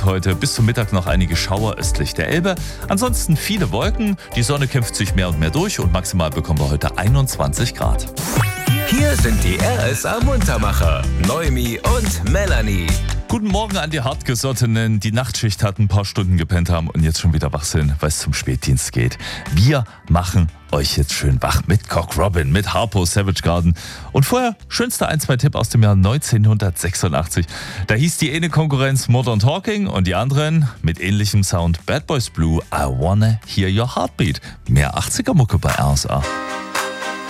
und heute bis zum Mittag noch einige Schauer östlich der Elbe. Ansonsten viele Wolken, die Sonne kämpft sich mehr und mehr durch und maximal bekommen wir heute 21 Grad. Hier sind die RSA Muntermacher, Noemi und Melanie. Guten Morgen an die Hartgesottenen, die Nachtschicht hatten, ein paar Stunden gepennt haben und jetzt schon wieder wach sind, weil es zum Spätdienst geht. Wir machen euch jetzt schön wach mit Cock Robin, mit Harpo, Savage Garden und vorher schönster 1-2-Tipp aus dem Jahr 1986. Da hieß die eine Konkurrenz Modern Talking und die anderen mit ähnlichem Sound Bad Boys Blue, I Wanna Hear Your Heartbeat. Mehr 80er-Mucke bei RSA.